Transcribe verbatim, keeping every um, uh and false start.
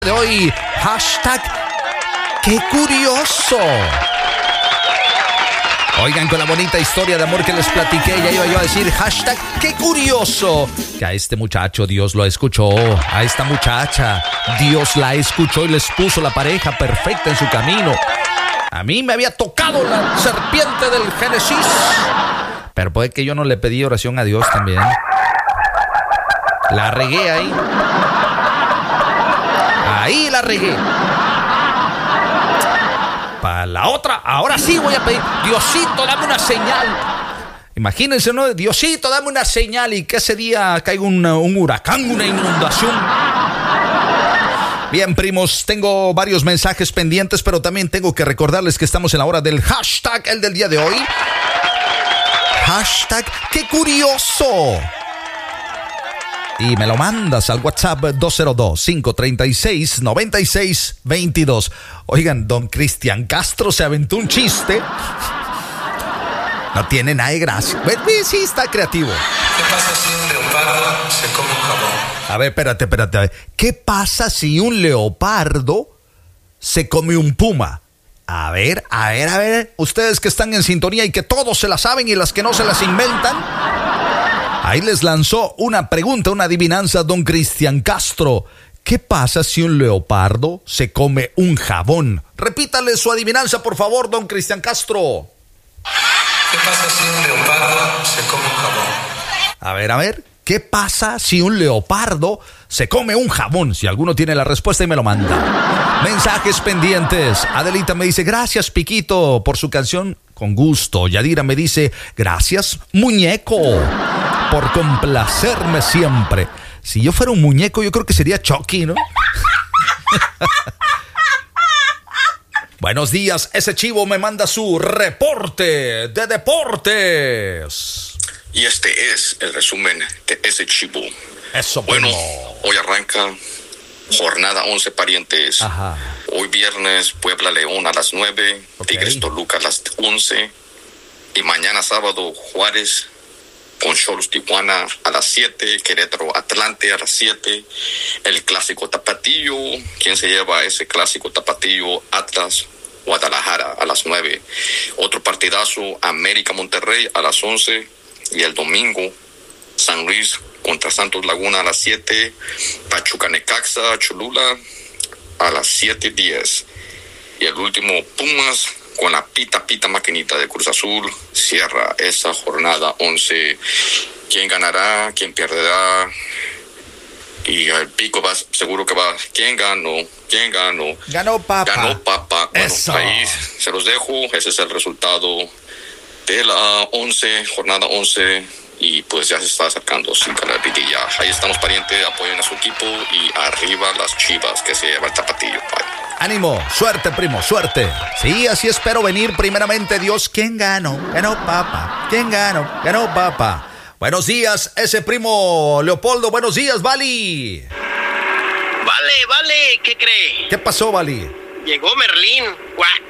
de hoy. Hashtag ¡qué curioso! Oigan, con la bonita historia de amor que les platiqué, ya iba yo a decir hashtag ¡qué curioso! Que a este muchacho Dios lo escuchó, a esta muchacha Dios la escuchó y les puso la pareja perfecta en su camino. A mí me había tocado la serpiente del Génesis, pero puede que yo no le pedí oración a Dios también. La regué ahí. Ahí la regué. Para la otra, ahora sí voy a pedir, Diosito, dame una señal. Imagínense, ¿no? Diosito, dame una señal y que ese día caiga un, un huracán, una inundación. Bien, primos, tengo varios mensajes pendientes, pero también tengo que recordarles que estamos en la hora del hashtag, el del día de hoy. Hashtag ¡qué curioso! Y me lo mandas al WhatsApp dos cero dos, cinco tres seis, nueve seis dos dos. Oigan, don Cristian Castro se aventó un chiste. No tiene nada de gracia. Sí, está creativo. ¿Qué pasa si un leopardo se come un jabón? A ver, espérate, espérate. A ver. ¿Qué pasa si un leopardo se come un puma? A ver, a ver, a ver. Ustedes que están en sintonía y que todos se la saben y las que no se las inventan. Ahí les lanzó una pregunta, una adivinanza, don Cristian Castro. ¿Qué pasa si un leopardo se come un jabón? Repítale su adivinanza, por favor, don Cristian Castro. ¿Qué pasa si un leopardo se come un jabón? A ver, a ver. ¿Qué pasa si un leopardo se come un jabón? Si alguno tiene la respuesta y me lo manda. Mensajes pendientes. Adelita me dice, gracias, Piquito, por su canción. Con gusto. Yadira me dice, gracias, muñeco, por complacerme siempre. Si yo fuera un muñeco, yo creo que sería Chucky, ¿no? Buenos días, ese chivo me manda su reporte de deportes. Y este es el resumen de ese chivo. Eso, bueno. Bueno, Hoy arranca jornada once, parientes. Ajá. Hoy viernes, Puebla León a las nueve, Okay. Tigres Toluca a las once. Y mañana sábado, Juárez con Xolos Tijuana a las siete, Querétaro Atlante a las siete, el clásico tapatío. ¿Quién se lleva ese clásico tapatío? Atlas Guadalajara a las nueve. Otro partidazo, América Monterrey a las once. Y el domingo, San Luis contra Santos Laguna a las siete, Pachuca Necaxa Cholula a las siete diez. Y el último, Pumas con la pita pita maquinita de Cruz Azul cierra esa jornada once. ¿Quién ganará? ¿Quién perderá? Y el pico va, seguro que va. ¿Quién ganó? ¿Quién ganó? Ganó Papa. Ganó Papa. Bueno, Eso. ahí se los dejo. Ese es el resultado de la once, jornada once. Y pues ya se está acercando cinco a la pitilla. Ahí estamos, pariente. Apoyen a su equipo. Y arriba las Chivas, que se lleva el tapatillo. Bye. Ánimo, suerte, primo, suerte. Sí, así espero venir. Primeramente, Dios, ¿quién ganó? Ganó Papa. ¿Quién ganó? Ganó Papa. Buenos días, ese primo Leopoldo. Buenos días, Vali. Vale, vale, ¿qué cree? ¿Qué pasó, Vali? Llegó Merlín. Cuac,